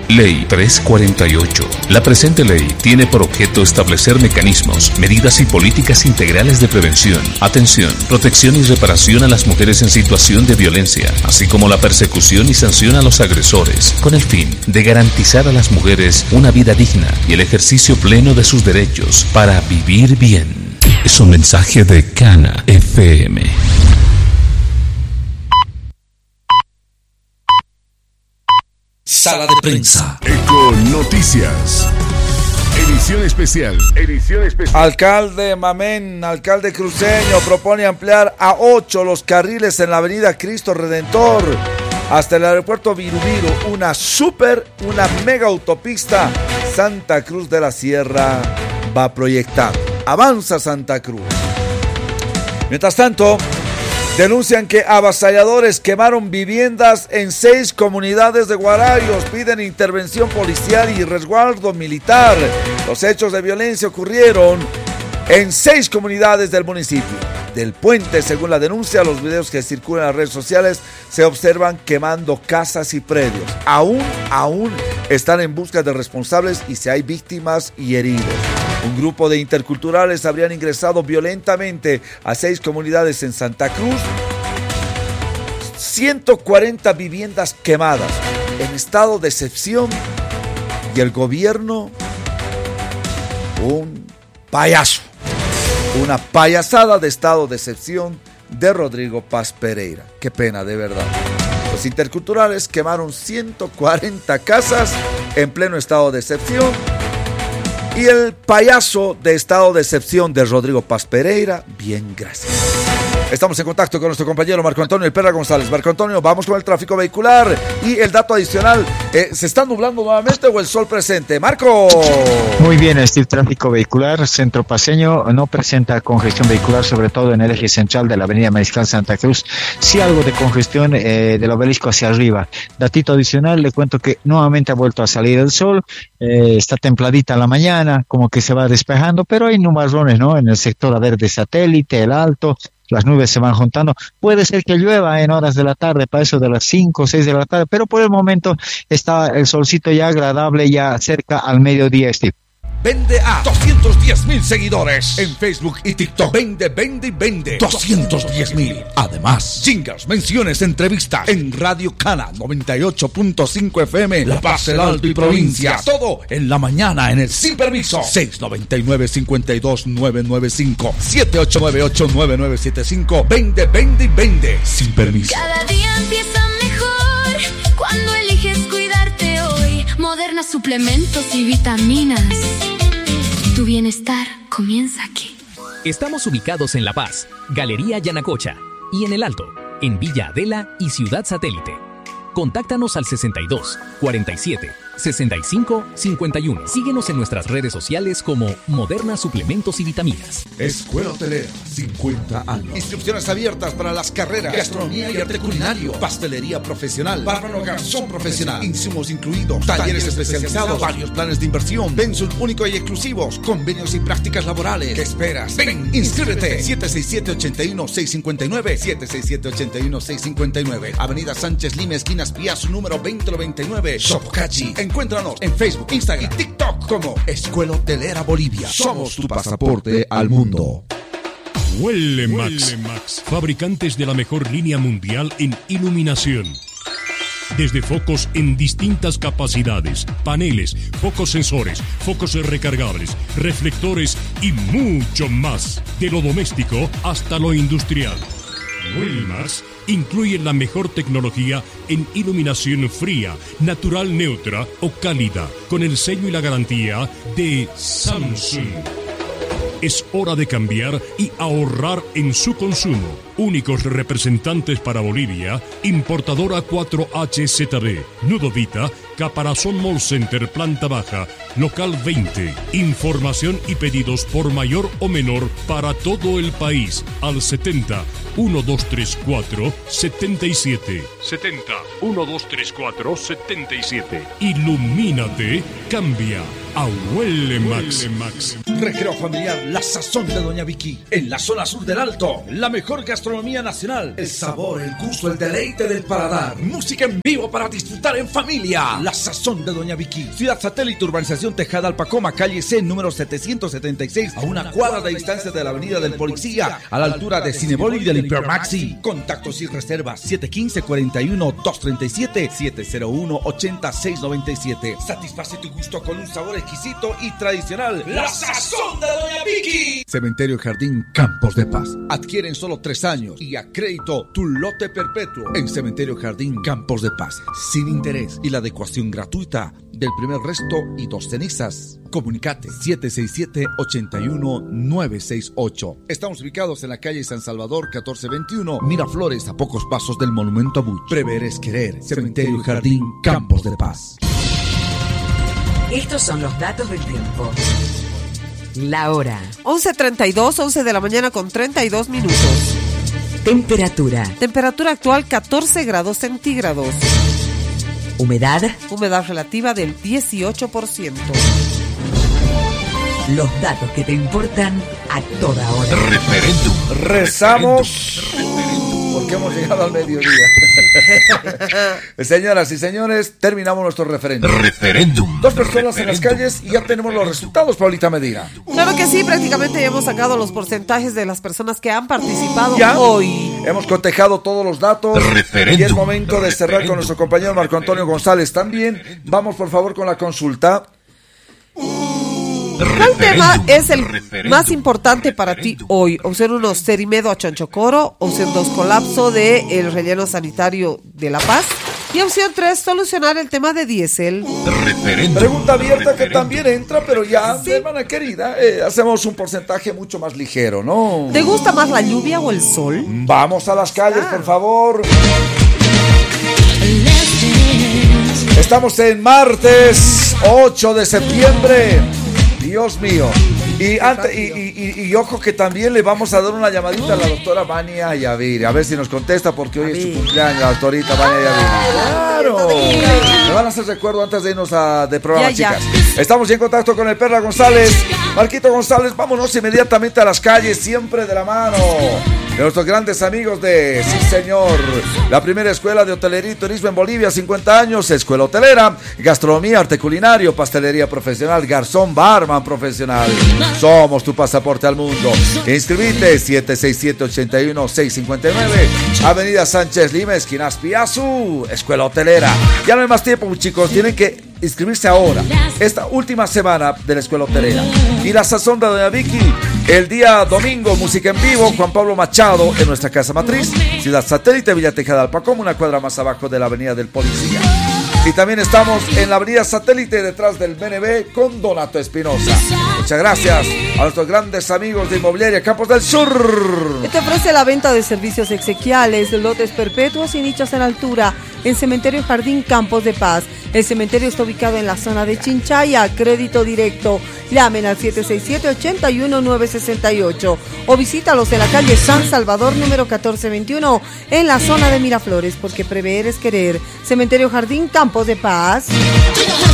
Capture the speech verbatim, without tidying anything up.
Ley trescientos cuarenta y ocho. La presente ley tiene por objeto establecer mecanismos, medidas y políticas integrales de prevención, atención, protección y reparación a las mujeres en situación de violencia, así como la persecución y sanción a los agresores, con el fin de garantizar a las mujeres una vida digna y el ejercicio pleno de sus derechos para vivir bien. Es un mensaje de Cana F M. Sala de prensa. Eco Noticias. Edición especial. Edición especial. Alcalde Mamén, alcalde cruceño, propone ampliar a ocho los carriles en la avenida Cristo Redentor hasta el aeropuerto Virubiru. Una super, una mega autopista Santa Cruz de la Sierra va a proyectar. Avanza Santa Cruz. Mientras tanto, denuncian que avasalladores quemaron viviendas en seis comunidades de Guarayos. Piden intervención policial y resguardo militar. Los hechos de violencia ocurrieron en seis comunidades del municipio del Puente. Según la denuncia, los videos que circulan en las redes sociales se observan quemando casas y predios. Aún, aún están en busca de responsables y si hay víctimas y heridos. Un grupo de interculturales habrían ingresado violentamente a seis comunidades en Santa Cruz. ciento cuarenta viviendas quemadas en estado de excepción. Y el gobierno, un payaso. Una payasada de estado de excepción de Rodrigo Paz Pereira. Qué pena, de verdad. Los interculturales quemaron ciento cuarenta casas en pleno estado de excepción. Y el payaso de estado de excepción de Rodrigo Paz Pereira, bien, gracias. Estamos en contacto con nuestro compañero Marco Antonio El Perra González. Marco Antonio, vamos con el tráfico vehicular y el dato adicional. Eh, ¿Se está nublando nuevamente o el sol presente? Marco. Muy bien, Steve. Tráfico vehicular, centro paseño no presenta congestión vehicular, sobre todo en el eje central de la avenida Mariscal Santa Cruz. Sí algo de congestión eh, del obelisco hacia arriba. Datito adicional, le cuento que nuevamente ha vuelto a salir el sol. Eh, está templadita la mañana, como que se va despejando, pero hay nubarrones, ¿no? En el sector a ver de Satélite, el Alto. Las nubes se van juntando. Puede ser que llueva en horas de la tarde, para eso de las cinco o seis de la tarde, pero por el momento está el solcito ya agradable, ya cerca al mediodía, Steve. Vende a doscientos diez mil seguidores en Facebook y TikTok. Vende, vende y vende. doscientos diez mil. Además, jingles, menciones, entrevistas en Radio Cana noventa y ocho punto cinco F M, La Paz, el Alto y provincia. Todo en la mañana en el Sin Permiso. seis nueve nueve, cinco dos nueve nueve cinco, siete ocho nueve ocho nueve nueve siete cinco. Vende, vende y vende. Sin Permiso. Cada día empieza mejor cuando eliges cuidarte hoy. Moderna suplementos y vitaminas. Tu bienestar comienza aquí. Estamos ubicados en La Paz, Galería Yanacocha, y en El Alto, en Villa Adela y Ciudad Satélite. Contáctanos al sesenta y dos, cuarenta y siete, sesenta y cinco, cincuenta y uno. Síguenos en nuestras redes sociales como Moderna Suplementos y Vitaminas. Escuela Hotelera, cincuenta años. Inscripciones abiertas para las carreras Gastronomía y Arte Culinario, Pastelería Profesional, Bárbaro Garzón Profesional, insumos incluidos, talleres especializados, varios planes de inversión, pensos únicos y exclusivos, convenios y prácticas laborales. ¿Qué esperas? Ven, inscríbete. siete seis siete, ocho uno, seis cinco nueve, siete seis siete, ocho uno, seis cinco nueve. Avenida Sánchez Lima, esquina Piazza, número veinte noventa y nueve, Sopocachi. Encuéntranos en Facebook, Instagram y TikTok como Escuela Hotelera Bolivia. Somos tu pasaporte al mundo. Huele Max, fabricantes de la mejor línea mundial en iluminación. Desde focos en distintas capacidades, paneles, focos sensores, focos recargables, reflectores y mucho más. De lo doméstico hasta lo industrial. Wilmax incluye la mejor tecnología en iluminación fría, natural neutra o cálida, con el sello y la garantía de Samsung. Es hora de cambiar y ahorrar en su consumo. Únicos representantes para Bolivia, importadora cuatro H Z B, Nudovita, Caparazón Mall Center, planta baja, local veinte. Información y pedidos por mayor o menor para todo el país al setenta, uno dos tres cuatro, setenta y siete. setenta, uno dos tres cuatro, setenta y siete. Ilumínate, cambia a Huele Max. Recreo familiar, la sazón de Doña Vicky. En la zona sur del Alto, la mejor gastronomía gastronomía nacional, el sabor, el gusto, el deleite del paladar, música en vivo para disfrutar en familia, la sazón de Doña Vicky. Ciudad Satélite, urbanización Tejada Alpacoma, calle C, número setecientos setenta y seis, a una cuadra de distancia de la avenida del Policía, a la altura de Cinebol y del Hipermaxi. Contactos y reservas siete uno cinco, cuatro uno, dos tres siete, siete cero uno, ocho seis nueve siete. Satisface tu gusto con un sabor exquisito y tradicional, la sazón de Doña Vicky. Cementerio Jardín Campos de Paz. Adquiere en solo tres años y a crédito tu lote perpetuo en Cementerio Jardín Campos de Paz, sin interés y la adecuación gratuita del primer resto y dos cenizas. Comunicate siete seis siete, ocho uno nueve seis ocho. Estamos ubicados en la calle San Salvador catorce veintiuno, Miraflores, a pocos pasos del Monumento a Buch. Prever es querer. Cementerio Jardín Campos de Paz. Estos son los datos del tiempo. La hora. once treinta y dos, once de la mañana con treinta y dos minutos. Temperatura. Temperatura actual catorce grados centígrados. Humedad. Humedad relativa del dieciocho por ciento. Los datos que te importan a toda hora. Referéndum. Rezamos. Porque hemos llegado al mediodía. Señoras y señores, terminamos nuestro referéndum. Referéndum. Dos personas referéndum. En las calles y ya tenemos los resultados, Paulita Medina. Claro que sí, prácticamente ya hemos sacado los porcentajes de las personas que han participado ¿Ya? hoy. Hemos cotejado todos los datos. Referéndum. Y es momento de cerrar referéndum. Con nuestro compañero Marco Antonio González también. Vamos por favor con la consulta. ¿Cuál tema es el referéndum. Más importante para ti hoy? Opción uno, Cerimedo a Chonchocoro. Opción dos, colapso del relleno sanitario de La Paz. Y opción tres, solucionar el tema de diésel. Referéndum. Pregunta abierta referéndum. Que también entra, pero ya, sí. Hermana querida, eh, hacemos un porcentaje mucho más ligero, ¿no? ¿Te gusta más la lluvia o el sol? Vamos a las calles, ah. por favor. Estamos en martes ocho de septiembre. Dios mío. Y, ante, y, y, y, y ojo que también le vamos a dar una llamadita a la doctora Vania Yaviri. A ver si nos contesta porque hoy es su cumpleaños, la doctorita Vania Yaviri. ¡Claro! Me van a hacer recuerdo antes de irnos a, de programa, ya, chicas. Ya. Estamos en contacto con el Perla González. Marquito González, vámonos inmediatamente a las calles, siempre de la mano de nuestros grandes amigos de, sí señor, la primera escuela de hotelería y turismo en Bolivia, cincuenta años, escuela hotelera, gastronomía, arte culinario, pastelería profesional, garzón, barman profesional. Somos tu pasaporte al mundo. Inscribite siete seis siete, ocho uno, seis cinco nueve, Avenida Sánchez Lima, esquina Aspiazú, escuela hotelera. Ya no hay más tiempo, chicos, tienen que inscribirse ahora, esta última semana de la escuela hotelera. Y la sazón de Doña Vicky, el día domingo, música en vivo, Juan Pablo Machado en nuestra casa matriz, Ciudad Satélite, Villa Tejada Alpacoma, una cuadra más abajo de la avenida del Policía. Y también estamos en la avenida Satélite, detrás del B N B, con Donato Espinosa. Muchas gracias a nuestros grandes amigos de Inmobiliaria Campos del Sur. Que te ofrece la venta de servicios exequiales, lotes perpetuos y nichos en altura, en Cementerio Jardín Campos de Paz. El cementerio está ubicado en la zona de Chinchaya, crédito directo. Llamen al siete seis siete, ocho uno nueve seis ocho o visítalos en la calle San Salvador número catorce veintiuno en la zona de Miraflores, porque prever es querer. Cementerio Jardín Campos de Paz.